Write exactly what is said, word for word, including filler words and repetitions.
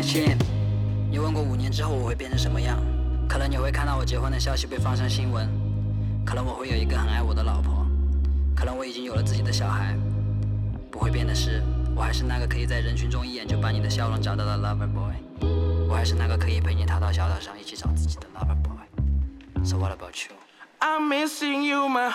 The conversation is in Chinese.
信。你问过五年之后我会变成什么样？可能你会看到我结婚的消息被放上新闻，可能我会有一个很爱我的老婆，可能我已经有了自己的小孩。不会变的是，我还是那个可以在人群中一眼就把你的笑容找到的 lover boy， 我还是那个可以陪你踏到小岛上一起找自己的 lover boy。So what about you? I'm missing you, my